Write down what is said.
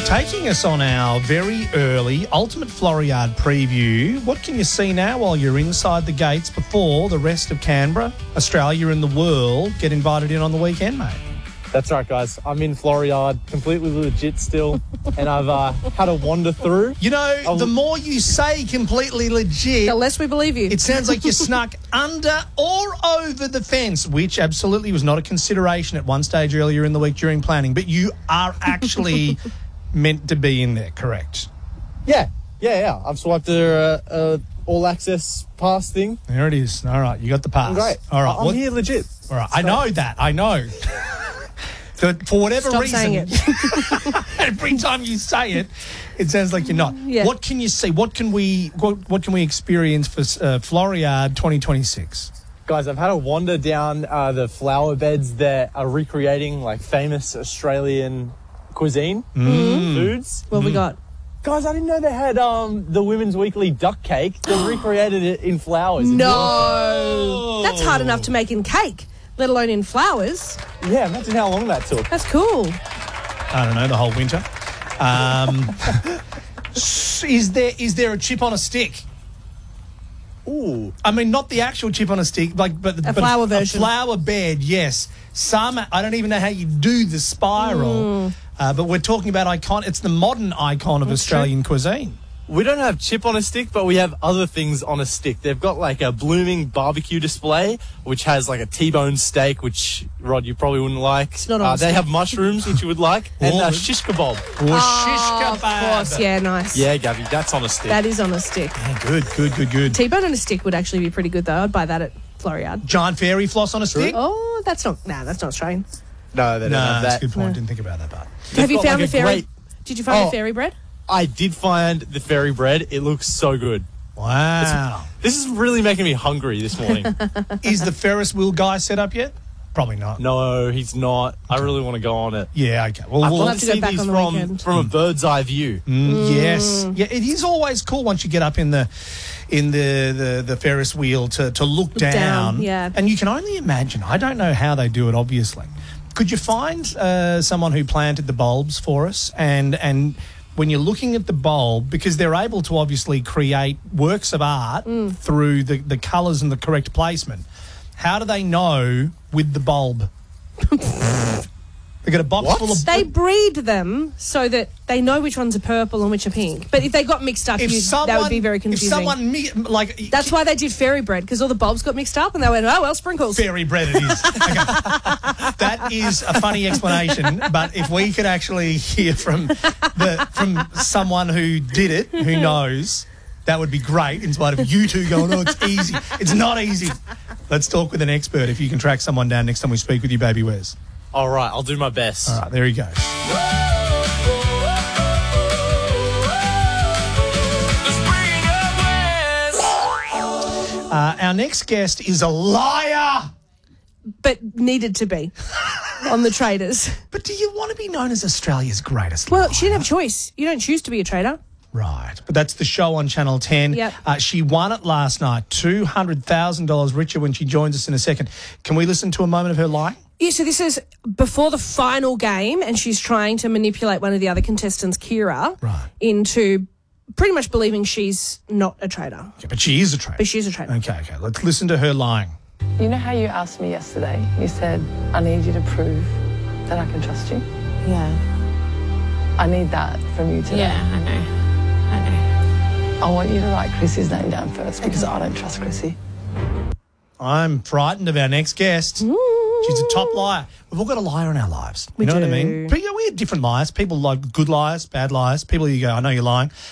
Taking us on our very early Ultimate Floriade preview, what can you see now while you're inside the gates before the rest of Canberra, Australia and the world get invited in on the weekend, mate? That's right, guys. I'm in Floriade, completely legit still, and I've had a wander through. You know, the more you say completely legit, The less we believe you. it sounds like you snuck under or over the fence, which absolutely was not a consideration at one stage earlier in the week during planning, but you are actually meant to be in there, correct? Yeah. I've swiped the all-access pass thing. There it is. All right, you got the pass. Great. All right, I'm here legit. All right, I know that. I know. For whatever Stop reason, saying it. every time you say it, it sounds like you're not. Yeah. What can you see? What can we experience for Floriade 2026? Guys, I've had a wander down the flower beds that are recreating like famous Australian cuisine foods. What we got? Guys, I didn't know they had the Women's Weekly duck cake. They recreated it in flowers. No. That's hard enough to make in cake, let alone in flowers. Yeah, imagine how long that took. That's cool. I don't know, the whole winter. Is there a chip on a stick? Ooh. I mean, not the actual chip on a stick, but flower version. A flower bed, yes. Some, I don't even know how you do the spiral, but we're talking about it's the modern icon of Australian cuisine. We don't have chip on a stick, but we have other things on a stick. They've got like a blooming barbecue display, which has like a T-bone steak, which, Rod, you probably wouldn't like. It's not on a They stick. have mushrooms, which you would like, and shish kebab. Or shish Of kebab. course, yeah, nice. Yeah, Gabby, that's on a stick. That is on a stick. Yeah, good. T-bone on a stick would actually be pretty good, though. I'd buy that at Floriade. Giant fairy floss on a stick? Oh, that's not Australian. No, they don't have that's that. a good point. Didn't think about that part. Have you got found like the a fairy? great- Did you find Oh. the fairy bread? I did find the fairy bread. It looks so good. Wow. This is really making me hungry this morning. Is the Ferris wheel guy set up yet? Probably not. No, he's not. I really want to go on it. Yeah, okay. Well, I'd we'll love have to to go see back these on the from weekend. a bird's eye view. Yes. Yeah, it is always cool once you get up in the Ferris wheel to look down. yeah. And you can only imagine. I don't know how they do it, obviously. Could you find someone who planted the bulbs for us and when you're looking at the bulb, because they're able to obviously create works of art through the colours and the correct placement, how do they know with the bulb? They got a box full of... They breed them so that they know which ones are purple and which are pink. But if they got mixed up, that would be very confusing. If someone... That's why they did fairy bread, because all the bulbs got mixed up and they went, oh, well, sprinkles. Fairy bread it is. Okay. That is a funny explanation, but if we could actually hear from someone who did it, who knows, that would be great, in spite of you two going, oh, it's easy. It's not easy. Let's talk with an expert if you can track someone down next time we speak with you, Baby Wes. All right, I'll do my best. All right, there he goes. Our next guest is a liar. But needed to be on the traders. But do you want to be known as Australia's greatest liar? Well, she didn't have a choice. You don't choose to be a trader. Right, but that's the show on Channel 10. Yep. She won it last night, $200,000 richer when she joins us in a second. Can we listen to a moment of her lying? Yeah, so this is before the final game, and she's trying to manipulate one of the other contestants, Kira, into pretty much believing she's not a trader. Yeah, but she is a trader. But she's a trader. Okay, let's listen to her lying. You know how you asked me yesterday? You said, I need you to prove that I can trust you. Yeah. I need that from you today. Yeah, I know. I want you to write Chrissy's name down first because I don't trust Chrissy. I'm frightened of our next guest. Ooh. She's a top liar. We've all got a liar in our lives. You know what I mean? do. We have different liars. People like good liars, bad liars. People you go, I know you're lying.